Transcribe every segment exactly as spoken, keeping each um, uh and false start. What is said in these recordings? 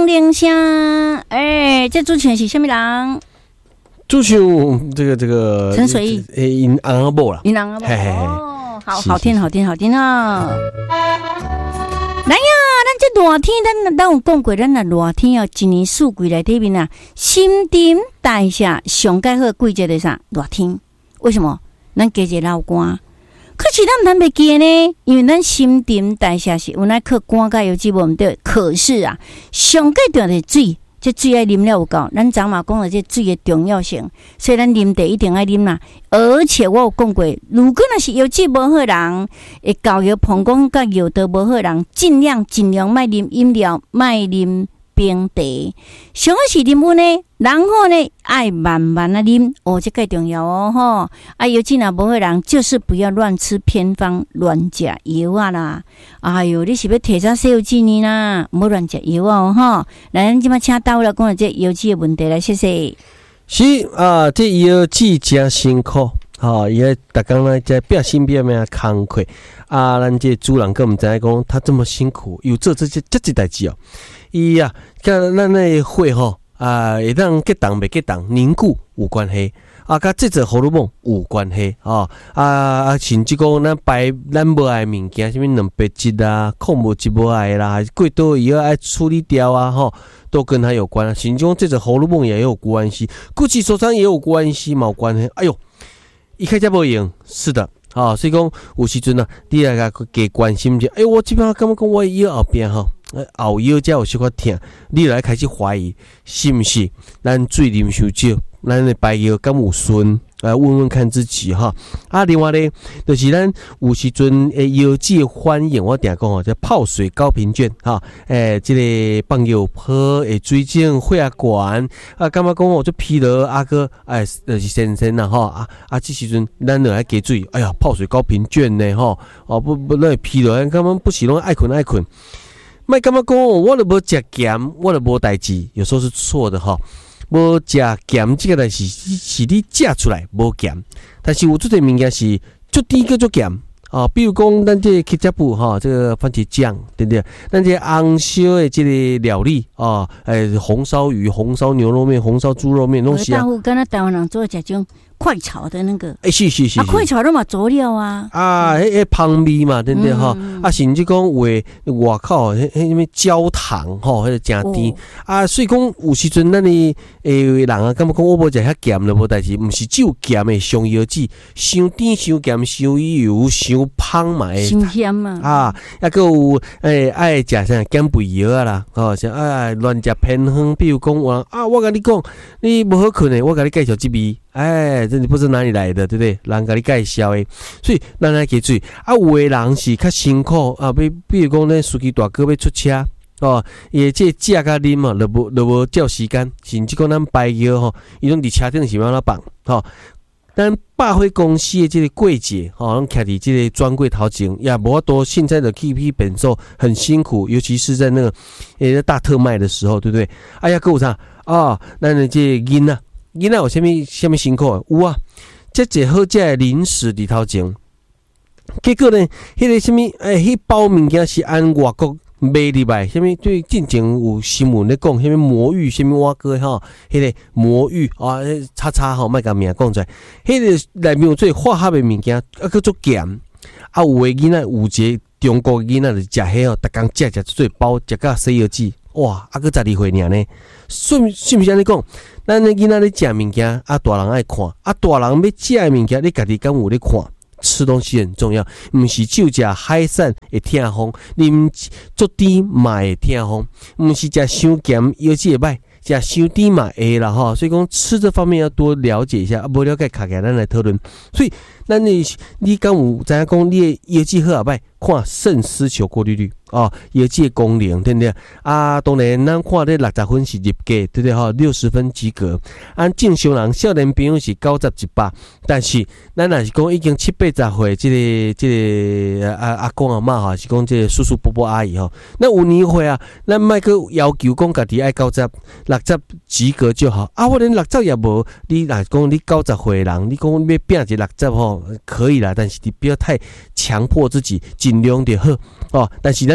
叮铃声，哎，这主持人是什么人？ 主持人这个这个陈水义， 诶，因阿伯啦， 因阿伯哦，好好听，好听，好听哦。来呀，咱这热天，咱咱有讲过，咱那热天哦，一年四季内底面啊，新陈代谢上介好季节的啥？热天，为什么？咱加一流汗。可是咱咱袂记呢，因为咱新陈代谢是有那靠肝甲油脂无毋对。可是啊，上介重要的水，这水爱啉了有够。咱昨嘛讲了这水的重要性，所以咱啉茶一定爱啉啦。而且我有讲过，如果若是油脂无好人，会教育膀胱甲药道无好人，尽量尽量莫啉饮料，莫啉冰茶。上好是啉温的，然后呢爱慢慢啊啉，哦，这个重要哦吼。啊，油脂若无好人，就是不要乱吃偏方，乱食药啊啦。哎哟，你是要提啥西油脂呢啦？唔好乱食药哦吼。来，咱即马请到来讲这油脂的问题来，谢谢。 是啊，这油脂真辛苦，哈，伊个逐工来在变身变咩工课啊，咱这主人更唔知影讲，他这么辛苦，有做这这这这代志哦。伊啊，甲咱那血吼啊，会当结冻袂结冻凝固有关系。啊，甲这个荷尔蒙有关系哦，啊啊，甚至讲咱排咱无爱物件，什么蛋白质啊、矿物质无爱啦，还是过多以后爱处理掉啊，吼，都跟它有关啊。甚至讲这个荷尔蒙也有关系，骨质疏松也有关系，冇关系。哎呦，一开始无用，是的。啊、哦，所以讲有时阵啊，你来甲加关心者，哎、欸，我这边感觉讲我腰后边吼，后腰才有小可疼，你来开始怀疑是不是咱水啉伤少，咱的排腰敢有顺？来问问看自己哈。啊，另外咧，就是咱有时阵诶腰肌反应，我定讲吼，叫泡水高频卷哈。诶，这个放药喝诶水肿、血压管啊，感觉讲我就疲劳啊个，哎，就是先生啦哈啊啊，这时阵咱就来加水，哎呀，泡水高频卷呢哈。哦不不，那疲劳，感觉不是拢爱困爱困。莫感觉讲我都无食咸，我都无代志，有时候是错的哈。无食咸这个代志是是你食出来无咸，但是有这个物件是足甜个足咸啊。比如讲，咱这ketchup布哈，这个番茄酱，对不对？咱这红烧的这个料理啊，诶，红烧鱼、红烧牛肉面、红烧猪肉面东西啊。 大户跟他台湾人做这种快炒的那个， 哎、欸，是是 是, 是， 啊，快炒都嘛佐料啊， 啊，迄迄芳味嘛，对不对哈、嗯？啊，甚至讲有外口迄迄什么焦糖吼，迄个真甜、哦、啊，所以讲有时阵咱的诶人啊，感觉讲我无食遐咸就无代志，毋是只有咸的上药脂，伤甜、伤咸、伤油、伤芳嘛会， 伤咸嘛， 啊，抑个有诶爱食啥减肥药啊啦，吼，像爱乱食偏方，比如讲我啊，我甲你讲，你无好困诶，我甲你介绍这味。哎，这你不知哪里来的，对不对？人甲你介绍的，所以咱来加水。啊，有的人是较辛苦啊，比比如讲，咱司机大哥要出车哦，伊这食甲啉嘛，就无就无照时间，甚至讲咱排药吼，伊拢伫车顶是要哪放吼？咱百货公司的这个柜姐吼，拢徛伫这个专柜头前，也无法多。现在的 K P 本售很辛苦，尤其是在那个诶大特卖的时候，对不对？哎呀，还有啥啊？咱的这囡仔。囡仔有啥物啥物辛苦啊？有啊，这一好食的零食里头前，结果呢，迄、那个啥物诶，迄包物件是按外国卖入来，啥物对进前有新闻咧讲，啥物魔芋，啥物蛙哥吼，迄、那个魔芋啊，叉叉吼，莫甲名讲出来，迄、那个内面有做化学的物件，啊，叫做咸，啊，有诶囡仔有一个中国囡仔就食迄吼，逐工食食做包，食甲西药剂。哇，啊，个十二岁尔呢，信信不信？你讲，咱的囡仔咧食物件，啊，大人爱看，啊，大人要食的物件，你家己敢有咧看？吃东西很重要，唔是就食海产会痛风，啉足甜嘛会痛风，唔是食伤咸药剂会歹，食伤甜嘛会啦吼。所以讲吃这方面要多了解一下，啊，无了解卡起来咱来讨论。所以，咱你你敢有知影讲你的药剂好啊歹？看肾丝球过滤率哦，药剂的功能对不对？啊，当然咱看这六十分是入格，对不对哈？六十分及格。按正常人少年朋友是九十一百，但是咱若是讲已经七八十岁，这个这个阿阿公阿嬷哈，是讲这个叔叔伯伯阿姨哈，那有年岁啊，咱莫去要求讲家己爱九十六十及格就好啊。我连六十也无，你若讲你九十岁人，你讲要拼一六十吼，可以啦，但是你不要太强迫自己。尽量就好哦，但是咱重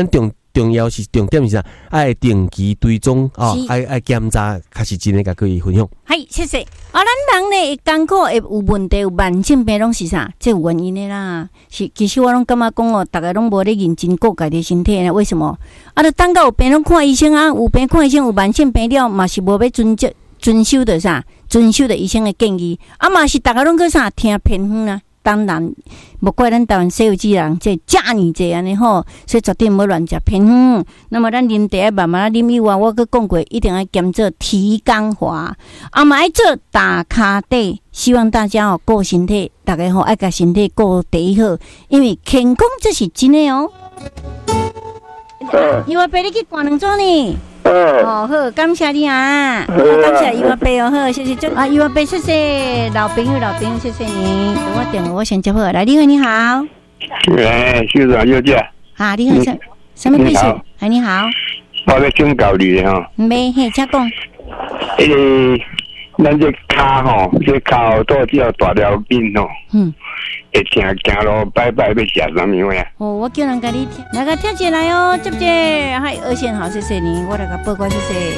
重要是重点是啥？爱定期追踪哦，爱爱检查，较是真诶，甲各位分享。 系，谢谢。啊，咱人呢会艰苦，会有问题，有慢性病拢是啥？这有原因的啦。是，其实我拢感觉讲哦，大家拢无咧认真顾家己身体呢。为什么？啊，就等到有病拢看医生啊，有病看医生，有慢性病了嘛是无要遵遵遵守的啥？遵守的医生的建议，啊嘛是大家拢去啥听偏方啊。当然，莫怪咱台湾西有之人，这遮尔济安尼吼，所以绝对莫乱食偏方。那么咱啉茶要慢慢啉以外，我佮讲过，一定要兼做提肛滑，啊嘛爱做打骹底。希望大家哦顾身体，大家吼爱甲身体顾第一好，因为健康这是真的哦。伊话陪你去逛两庄呢。哦，好，感谢你啊！感谢伊话陪哦，好，谢谢啊，伊话陪，谢谢老朋友，老朋友，谢谢你。等我电话，我先接好。来，你好，你好。 哎，邱长小姐。 啊，你好，什什么贵姓？哎，你好。 我要请教你的吼。 没，嘿，请讲。 诶，咱这骹吼，这骹到只要大条筋吼。嗯。会听行路拜拜要食什么话？ 哦，我叫人甲你听，来个听起来哦，接接，嗨，二线好，谢谢你，我来个报告，谢谢。